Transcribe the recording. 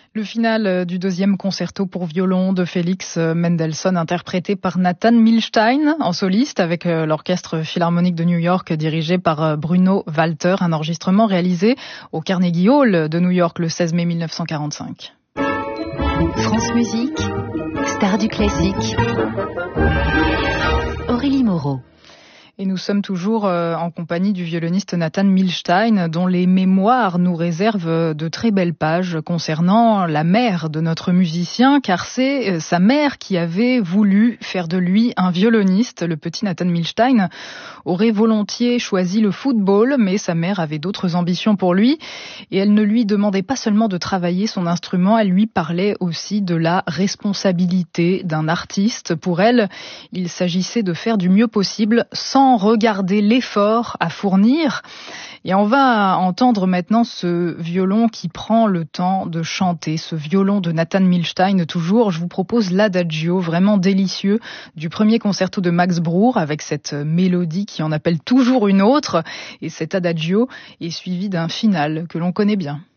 Le final du deuxième concerto pour violon de Félix Mendelssohn, interprété par Nathan Milstein en soliste avec l'Orchestre Philharmonique de New York dirigé par Bruno Walter, un enregistrement réalisé au Carnegie Hall de New York le 16 mai 1945. France Musique, star du classique, Aurélie Moreau. Et nous sommes toujours en compagnie du violoniste Nathan Milstein, dont les mémoires nous réservent de très belles pages concernant la mère de notre musicien, car c'est sa mère qui avait voulu faire de lui un violoniste. Le petit Nathan Milstein aurait volontiers choisi le football, mais sa mère avait d'autres ambitions pour lui. Et elle ne lui demandait pas seulement de travailler son instrument, elle lui parlait aussi de la responsabilité d'un artiste. Pour elle, il s'agissait de faire du mieux possible sans regarder l'effort à fournir. Et on va entendre maintenant ce violon qui prend le temps de chanter, ce violon de Nathan Milstein toujours. Je vous propose l'Adagio, vraiment délicieux, du premier concerto de Max Bruch, avec cette mélodie qui en appelle toujours une autre. Et cet Adagio est suivi d'un final que l'on connaît bien.